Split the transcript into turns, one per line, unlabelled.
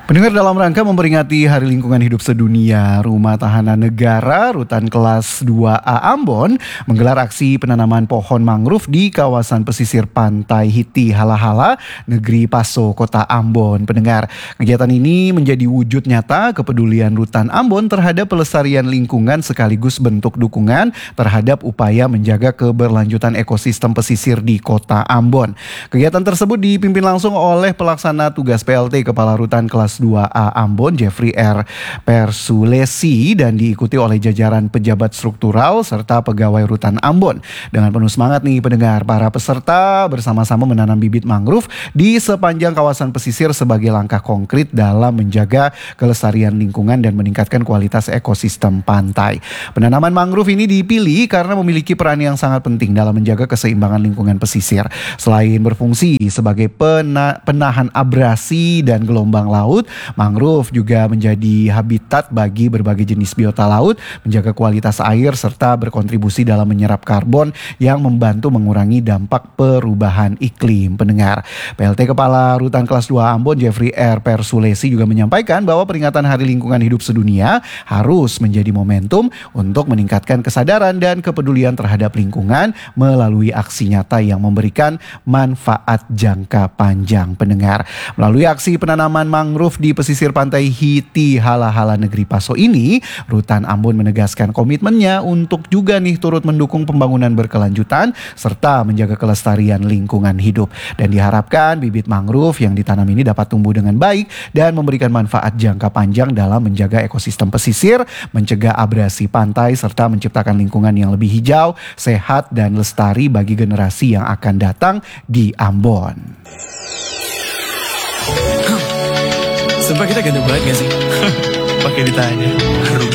Pendengar, dalam rangka memperingati Hari Lingkungan Hidup Sedunia, Rumah Tahanan Negara Rutan Kelas 2A Ambon menggelar aksi penanaman pohon mangrove di kawasan pesisir pantai Hiti Hala-Hala, Negeri Paso, Kota Ambon. Pendengar, kegiatan ini menjadi wujud nyata kepedulian Rutan Ambon terhadap pelestarian lingkungan sekaligus bentuk dukungan terhadap upaya menjaga keberlanjutan ekosistem pesisir di Kota Ambon. Kegiatan tersebut dipimpin langsung oleh pelaksana tugas PLT Kepala Rutan Kelas 2A Ambon, Jeffrey R. Persulesi, dan diikuti oleh jajaran pejabat struktural serta pegawai Rutan Ambon. Dengan penuh semangat nih pendengar, para peserta bersama-sama menanam bibit mangrove di sepanjang kawasan pesisir sebagai langkah konkret dalam menjaga kelestarian lingkungan dan meningkatkan kualitas ekosistem pantai. Penanaman mangrove ini dipilih karena memiliki peran yang sangat penting dalam menjaga keseimbangan lingkungan pesisir. Selain berfungsi sebagai penahan abrasi dan gelombang laut, mangrove juga menjadi habitat bagi berbagai jenis biota laut, menjaga kualitas air serta berkontribusi dalam menyerap karbon yang membantu mengurangi dampak perubahan iklim. Pendengar, PLT Kepala Rutan Kelas 2 Ambon, Jeffrey R. Persulesi, juga menyampaikan bahwa peringatan Hari Lingkungan Hidup Sedunia harus menjadi momentum untuk meningkatkan kesadaran dan kepedulian terhadap lingkungan melalui aksi nyata yang memberikan manfaat jangka panjang. Pendengar, melalui aksi penanaman mangrove di pesisir pantai Hiti Hala-Hala Negeri Paso ini, Rutan Ambon menegaskan komitmennya untuk juga turut mendukung pembangunan berkelanjutan serta menjaga kelestarian lingkungan hidup. Dan diharapkan bibit mangrove yang ditanam ini dapat tumbuh dengan baik dan memberikan manfaat jangka panjang dalam menjaga ekosistem pesisir, mencegah abrasi pantai serta menciptakan lingkungan yang lebih hijau, sehat dan lestari bagi generasi yang akan datang di Ambon.
Sumpah kita ganteng banget gak sih? Pakai ditanya.